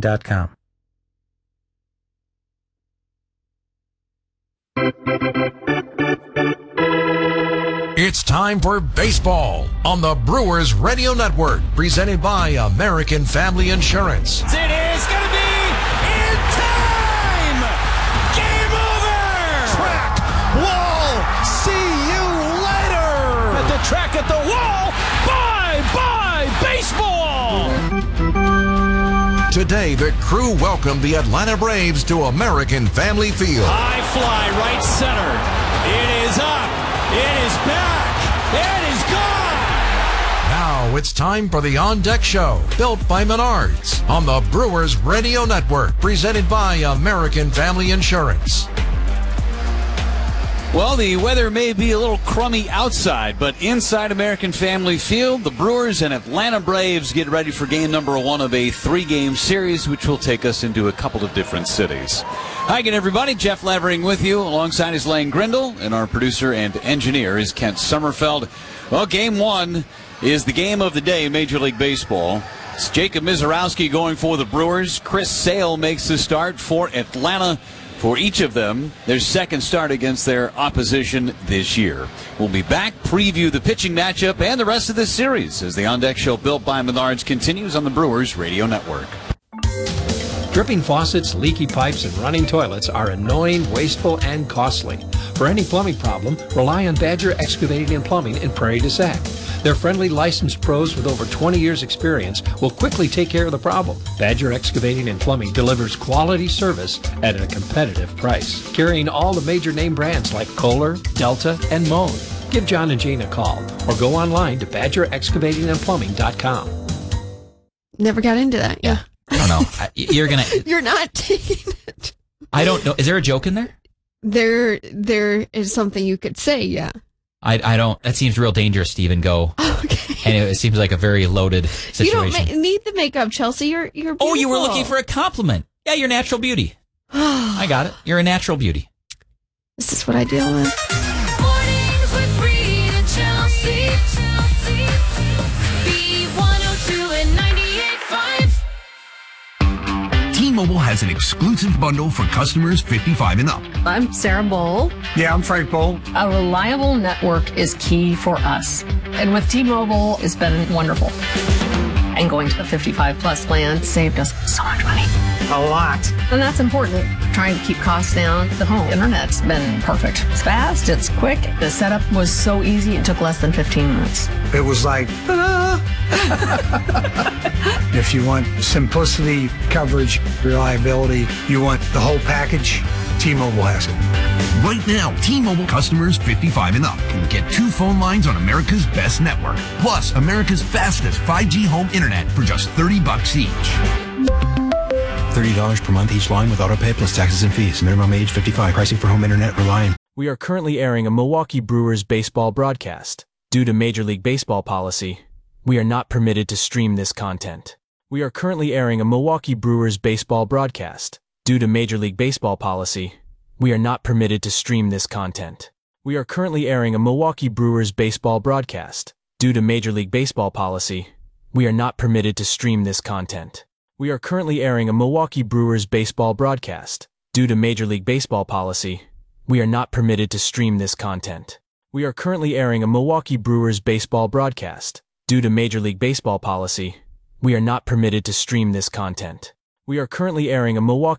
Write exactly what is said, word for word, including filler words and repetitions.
dot com. It's time for baseball on the Brewers Radio Network, presented by American Family Insurance. It is going to be in time! Game over! Track, wall, see you later! At the track, at the wall, bye-bye baseball! Today, the crew welcomed the Atlanta Braves to American Family Field. High fly, right center. It is up. It is back. It is gone. Now it's time for the On Deck Show, built by Menards, on the Brewers Radio Network, presented by American Family Insurance. Well, the weather may be a little crummy outside, but inside American Family Field, the Brewers and Atlanta Braves get ready for game number one of a three-game series, which will take us into a couple of different cities. Hi again, everybody. Jeff Levering with you. Alongside is Lane Grindle, and our producer and engineer is Kent Sommerfeld. Well, game one is the game of the day in Major League Baseball. It's Jacob Misiorowski going for the Brewers. Chris Sale makes the start for Atlanta. For each of them, their second start against their opposition this year. We'll be back, preview the pitching matchup and the rest of this series as the On Deck Show built by Menards continues on the Brewers Radio Network. Dripping faucets, leaky pipes, and running toilets are annoying, wasteful, and costly. For any plumbing problem, rely on Badger Excavating and Plumbing in Prairie du Sac. Their friendly, licensed pros with over twenty years' experience will quickly take care of the problem. Badger Excavating and Plumbing delivers quality service at a competitive price, carrying all the major name brands like Kohler, Delta, and Moen. Give John and Jane a call or go online to badger excavating and plumbing dot com. Never got into that. Yeah. I don't know. I- You're gonna. You're not taking it. I don't know. Is there a joke in there? There, there is something you could say. Yeah. I, I don't. That seems real dangerous, Stephen. Go. Okay. And it, it seems like a very loaded situation. You don't ma- need the makeup, Chelsea. You're, you're beautiful. Oh, you were looking for a compliment. Yeah, you're natural beauty. I got it. You're a natural beauty. This is what I deal with. Mornings with Reed and Chelsea. Chelsea. B one oh two and ninety-eight point five. T-Mobile has an exclusive bundle for customers fifty-five and up. I'm Sarah Bowl. Yeah, I'm Frank Bowl. A reliable network is key for us. And with T-Mobile, it's been wonderful. And going to the fifty-five plus plan saved us so much money. A lot. And that's important. Trying to keep costs down. The home internet's been perfect. It's fast, it's quick. The setup was so easy, it took less than fifteen minutes. It was like, ta-da! If you want simplicity, coverage, reliability, you want the whole package, T-Mobile has it. Right now, T-Mobile customers fifty-five and up can get two phone lines on America's best network, plus America's fastest five G home internet for just thirty bucks each. thirty dollars per month each line with autopay plus taxes and fees. Minimum age fifty-five. Pricing for home internet relying. We are currently airing a Milwaukee Brewers baseball broadcast. Due to Major League Baseball policy, we are not permitted to stream this content. We are currently airing a Milwaukee Brewers baseball broadcast. Due to Major League Baseball policy, we are not permitted to stream this content. We are currently airing a Milwaukee Brewers baseball broadcast. Due to Major League Baseball policy, we are not permitted to stream this content. We are currently airing a Milwaukee Brewers baseball broadcast. Due to Major League Baseball policy, we are not permitted to stream this content. We are currently airing a Milwaukee Brewers baseball broadcast. Due to Major League Baseball policy, we are not permitted to stream this content. We are currently airing a Milwaukee